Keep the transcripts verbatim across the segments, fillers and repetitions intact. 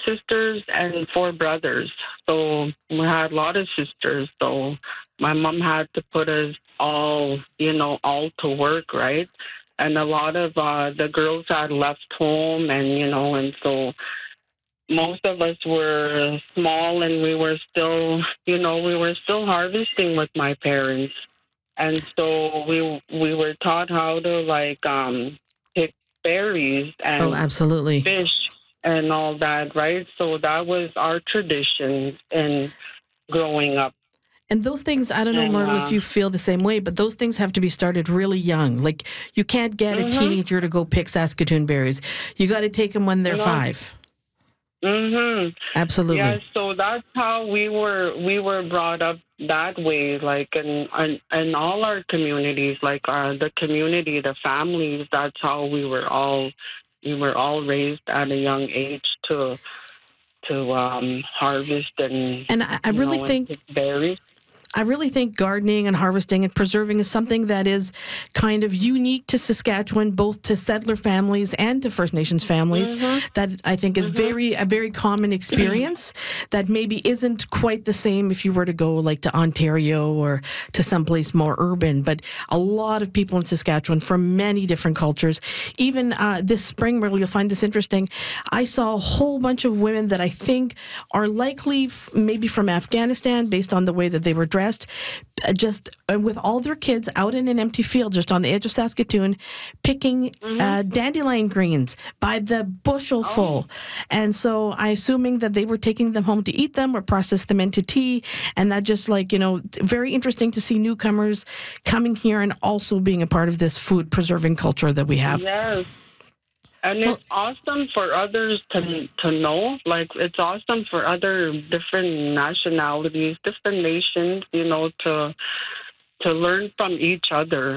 sisters and four brothers. So we had a lot of sisters. So my mom had to put us all, you know, all to work, right? And a lot of uh, the girls had left home, and, you know, and so most of us were small, and we were still, you know, we were still harvesting with my parents. And so we we were taught how to, like, um, pick berries Oh, and absolutely. fish and all that, right? So that was our tradition in growing up. And those things, I don't know, And Myrtle, if uh, you feel the same way, but those things have to be started really young. Like, you can't get a mhm, teenager to go pick Saskatoon berries. You got to take them when they're no, five. mhm, yeah. Absolutely. So that's how we were we were brought up that way, like in in, in all our communities, like uh, the community, the families. That's how we were all we were all raised at a young age to to um, harvest and And I, I you really know and think pick berries. I really think gardening and harvesting and preserving is something that is kind of unique to Saskatchewan, both to settler families and to First Nations families. Mhm, That I think is mhm. very a very common experience that maybe isn't quite the same if you were to go like to Ontario or to someplace more urban. But a lot of people in Saskatchewan from many different cultures. Even uh, this spring, Myrtle, you'll find this interesting. I saw a whole bunch of women that I think are likely f- maybe from Afghanistan based on the way that they were dressed. Uh, just uh, with all their kids out in an empty field just on the edge of Saskatoon, picking Mhm. uh, dandelion greens by the bushel Oh, full. And so I assuming that they were taking them home to eat them or process them into tea. And that just like, you know, t- very interesting to see newcomers coming here and also being a part of this food preserving culture that we have. yes. And Well, it's awesome for others to to know. Like, it's awesome for other different nationalities, different nations, you know, to to learn from each other.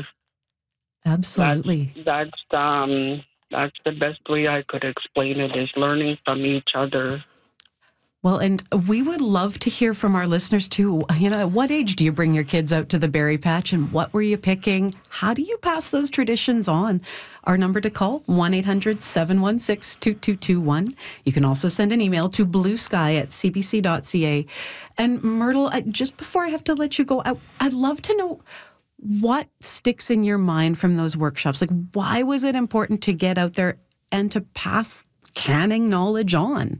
That's Absolutely. that's um that's the best way I could explain it, is learning from each other. Well, and we would love to hear from our listeners too. You know, at what age do you bring your kids out to the berry patch, and what were you picking? How do you pass those traditions on? Our number to call, one eight hundred seven one six two two two one. You can also send an email to bluesky at c b c dot c a. And Myrtle, I, just before I have to let you go, I, I'd love to know what sticks in your mind from those workshops. Like, why was it important to get out there and to pass canning knowledge on?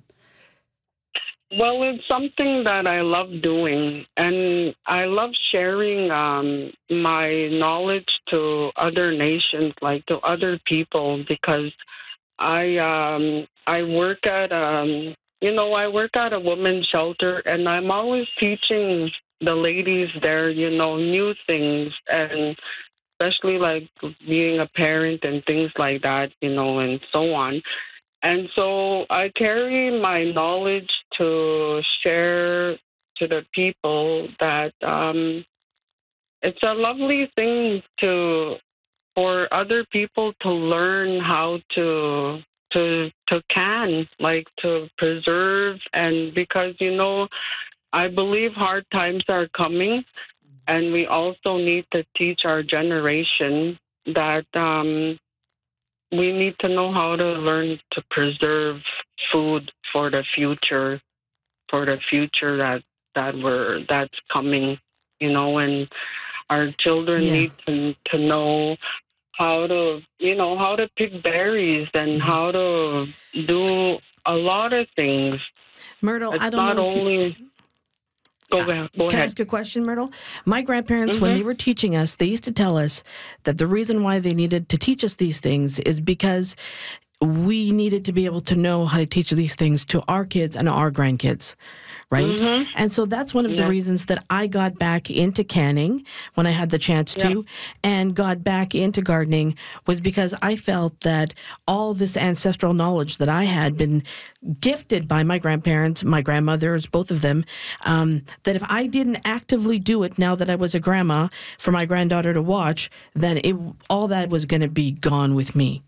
Well, it's something that I love doing, and I love sharing um, my knowledge to other nations, like to other people, because I um, I work at um, you know I work at a women's shelter, and I'm always teaching the ladies there, you know, new things, and especially like being a parent and things like that, you know, and so on. And so I carry my knowledge to share to the people that um, it's a lovely thing to for other people to learn how to to to can, like, to preserve. And because, you know, I believe hard times are coming, and we also need to teach our generation that um, we need to know how to learn to preserve food for the future, for the future that that we're that's coming, you know, and our children yeah. need to to know how to, you know, how to pick berries and how to do a lot of things. Myrtle, It's I don't not know if you only go ahead, go Can I ahead. ask you a question, Myrtle? My grandparents, when Mhm. they were teaching us, they used to tell us that the reason why they needed to teach us these things is because we needed to be able to know how to teach these things to our kids and our grandkids, right? Mhm. And so that's one of the Yes. reasons that I got back into canning when I had the chance Yeah. to, and got back into gardening, was because I felt that all this ancestral knowledge that I had been gifted by my grandparents, my grandmothers, both of them, um, that if I didn't actively do it now that I was a grandma for my granddaughter to watch, then it all that was going to be gone with me.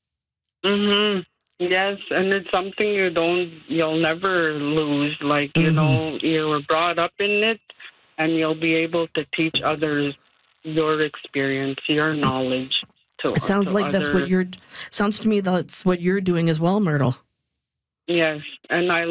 Mhm. Yes, and it's something you don't, you'll never lose. Like, you hmm know, you were brought up in it, and you'll be able to teach others your experience, your knowledge to It sounds to like that's what other. you're. Sounds to me that's what you're doing as well, Myrtle. Yes, and I